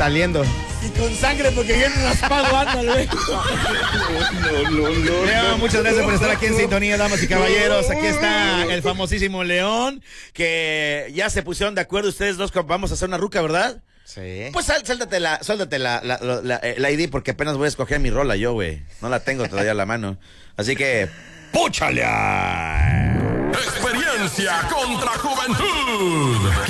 saliendo. Y con sangre porque viene raspado, ándale. León, muchas gracias por estar aquí en sintonía, damas y caballeros. Aquí está el famosísimo León, que ya se pusieron de acuerdo ustedes dos. Vamos a hacer una ruca, ¿verdad? Sí. Pues suéltate la ID, porque apenas voy a escoger mi rola yo, güey. No la tengo todavía a la mano. Así que, ¡púchale! Experiencia contra juventud.